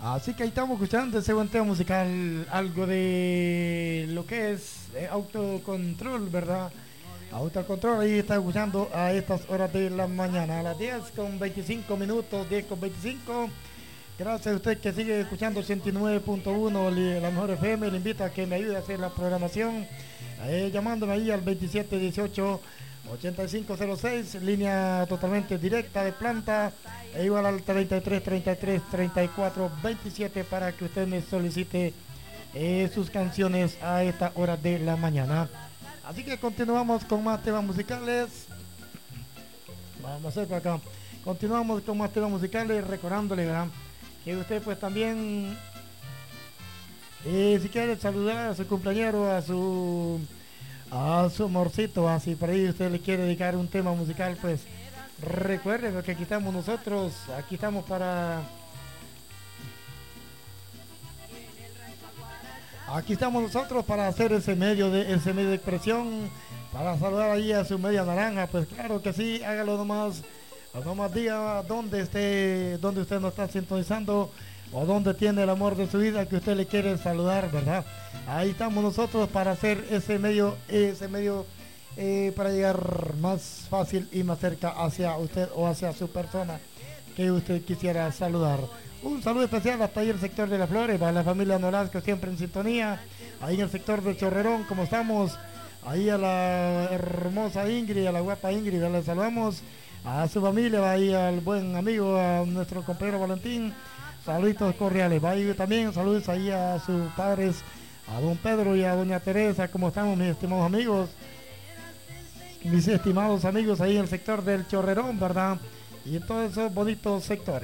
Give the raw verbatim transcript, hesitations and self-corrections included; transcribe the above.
Así que ahí estamos escuchando ese buen tema musical, algo de lo que es eh, autocontrol, ¿verdad? Autocontrol, ahí está escuchando a estas horas de la mañana, a las diez con veinticinco minutos, diez con veinticinco. Gracias a usted que sigue escuchando ochenta y nueve punto uno, la mejor F M. Le invito a que me ayude a hacer la programación, eh, llamándome ahí al veintisiete dieciocho ochenta y cinco cero seis, línea totalmente directa de planta, e igual al treinta y tres treinta y tres treinta y cuatro veintisiete para que usted me solicite eh, sus canciones a esta hora de la mañana. Así que continuamos con más temas musicales. Vamos a hacer por acá. Continuamos con más temas musicales, recordándole, ¿verdad?, que usted pues también, eh, si quiere saludar a su compañero, a su a su amorcito, así por ahí usted le quiere dedicar un tema musical, pues recuerde que aquí estamos nosotros, aquí estamos para aquí estamos nosotros para hacer ese medio de ese medio de expresión, para saludar ahí a su media naranja. Pues claro que sí, hágalo nomás, o nomás diga dónde esté, dónde usted nos está sintonizando, o dónde tiene el amor de su vida que usted le quiere saludar, ¿verdad? Ahí estamos nosotros para hacer ese medio, ese medio eh, para llegar más fácil y más cerca hacia usted o hacia su persona que usted quisiera saludar. Un saludo especial hasta ahí el sector de Las Flores, para la familia Nolasco siempre en sintonía, ahí en el sector de Chorrerón, como estamos, ahí a la hermosa Ingrid, a la guapa Ingrid, le saludamos, a su familia, ahí al buen amigo, a nuestro compañero Valentín, saluditos cordiales, va ahí también, saludos ahí a sus padres, a don Pedro y a doña Teresa, como estamos mis estimados amigos, mis estimados amigos ahí en el sector del Chorrerón, ¿verdad? Y en todos esos bonitos sectores.